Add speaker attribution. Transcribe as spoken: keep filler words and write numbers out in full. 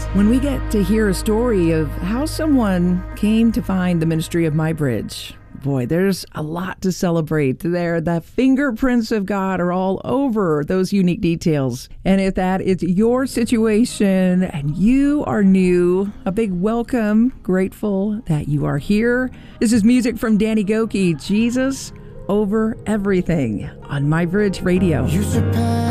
Speaker 1: when we get to hear a story of how someone came to find the ministry of MyBridge. Boy, there's a lot to celebrate there. The fingerprints of God are all over those unique details. And if that is your situation and you are new, a big welcome, grateful that you are here. This is music from Danny Gokey, Jesus Over Everything on MyBridge Radio. You